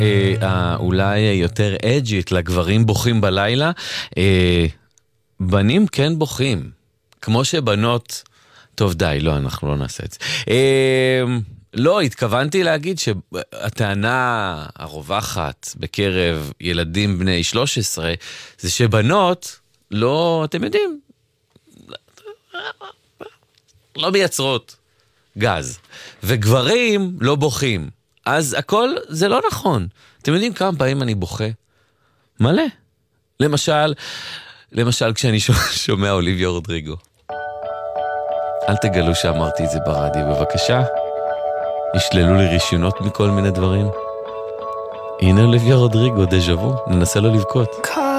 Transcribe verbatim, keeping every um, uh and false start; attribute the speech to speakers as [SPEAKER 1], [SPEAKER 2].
[SPEAKER 1] אה, אה, אולי יותר אג'ית, לגברים בוכים בלילה. אה, בנים כן בוכים. כמו שבנות... טוב, די, לא, אנחנו לא נעשה את זה. אה, לא, התכוונתי להגיד שהטענה הרווחת בקרב ילדים בני שלוש עשרה, זה שבנות לא, אתם יודעים, לא מייצרות גז, ופגברים לא בוכים. אז הכל זה לא נכון. אתם יודעים כמה פעמים אני בוכה? מלא. למשל, למשל כשאני שומע אוליביה רודריגו. אל תגלו שאמרתי את זה ברדיו, בבקשה. ישללו לי רישיונות מכל מיני דברים. הנה אוליביה רודריגו, דז'ה וו, ננסה לו לבכות.